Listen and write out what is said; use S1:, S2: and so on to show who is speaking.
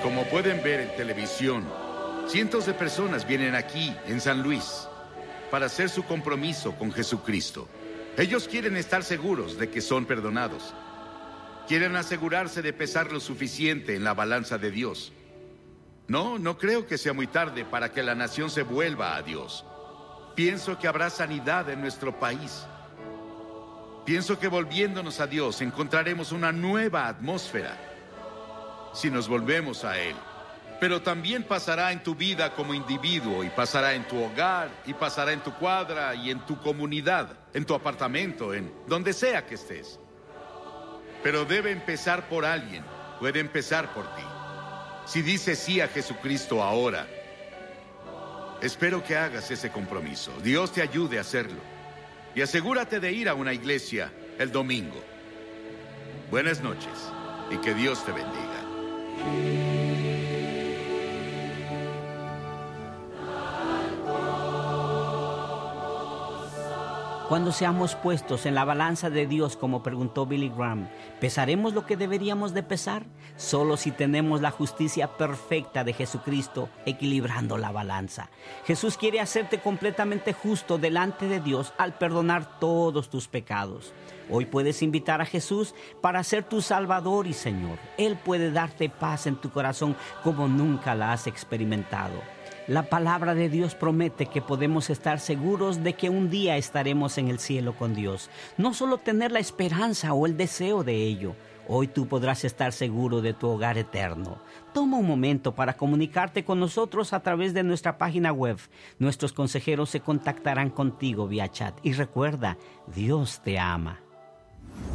S1: Como pueden ver en televisión, cientos de personas vienen aquí, en San Luis, para hacer su compromiso con Jesucristo. Ellos quieren estar seguros de que son perdonados. Quieren asegurarse de pesar lo suficiente en la balanza de Dios. No creo que sea muy tarde para que la nación se vuelva a Dios. Pienso que habrá sanidad en nuestro país. Pienso que volviéndonos a Dios encontraremos una nueva atmósfera si nos volvemos a Él. Pero también pasará en tu vida como individuo, y pasará en tu hogar, y pasará en tu cuadra, y en tu comunidad, en tu apartamento, en donde sea que estés. Pero debe empezar por alguien. Puede empezar por ti. Si dices sí a Jesucristo ahora, espero que hagas ese compromiso. Dios te ayude a hacerlo. Y asegúrate de ir a una iglesia el domingo. Buenas noches y que Dios te bendiga.
S2: Cuando seamos puestos en la balanza de Dios, como preguntó Billy Graham, ¿pesaremos lo que deberíamos de pesar? Solo si tenemos la justicia perfecta de Jesucristo equilibrando la balanza. Jesús quiere hacerte completamente justo delante de Dios al perdonar todos tus pecados. Hoy puedes invitar a Jesús para ser tu Salvador y Señor. Él puede darte paz en tu corazón como nunca la has experimentado. La palabra de Dios promete que podemos estar seguros de que un día estaremos en el cielo con Dios. No solo tener la esperanza o el deseo de ello. Hoy tú podrás estar seguro de tu hogar eterno. Toma un momento para comunicarte con nosotros a través de nuestra página web. Nuestros consejeros se contactarán contigo vía chat. Y recuerda, Dios te ama.